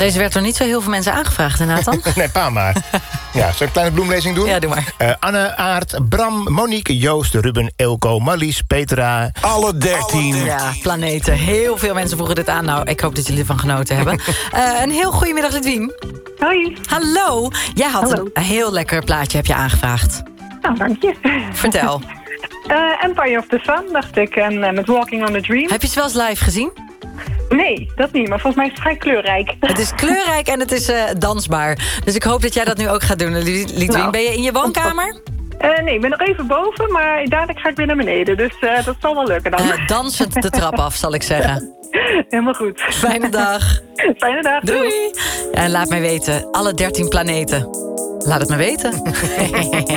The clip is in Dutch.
Deze werd door niet zo heel veel mensen aangevraagd, hè, Nathan? Nee, pa maar. Ja, zal ik een kleine bloemlezing doen? Ja, doe maar. Anne, Aart, Bram, Monique, Joost, Ruben, Elko, Marlies, Petra. Alle 13. Ja, planeten. Heel veel mensen vroegen dit aan. Nou, ik hoop dat jullie ervan genoten hebben. Een heel goedemiddag, Lidwien. Hoi. Hallo. Jij had Hallo. een heel lekker plaatje, heb je aangevraagd. Nou, dank je. Vertel. Empire of the Sun, dacht ik. En met Walking on a Dream. Heb je ze wel eens live gezien? Nee, dat niet. Maar volgens mij is het vrij kleurrijk. Het is kleurrijk en het is dansbaar. Dus ik hoop dat jij dat nu ook gaat doen, Lidwien. Nou. Ben je in je woonkamer? Nee, ik ben nog even boven, maar dadelijk ga ik weer naar beneden. Dus dat zal wel lukken dan. Dansend de trap af, zal ik zeggen. Helemaal goed. Fijne dag. Fijne dag. Doei. En laat mij weten, alle 13 planeten. Laat het me weten.